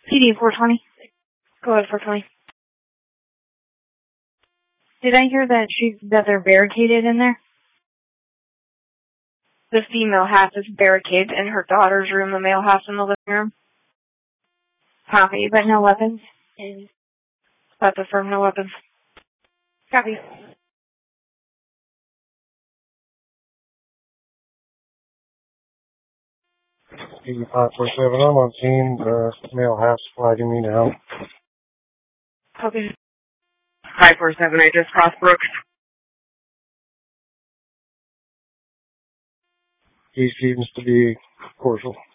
PD 420. Go ahead, 420. Did I hear that they're barricaded in there? The female half is barricaded in her daughter's room, the male half in the living room. Copy, but no weapons? That's affirmed, no weapons. Copy. 8547, I'm on scene. The male half's flagging me now. Copy. 547, I just crossed Brooks. He seems to be cordial.